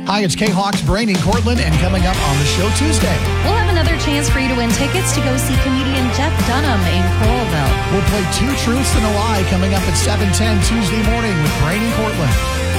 Hi, it's K-Hawks, Brainy, Cortland, and coming up on the show Tuesday, we'll have another chance for you to win tickets to go see comedian Jeff Dunham in Coralville. We'll play Two Truths and a Lie coming up at 7:10 Tuesday morning with Brainy, Cortland.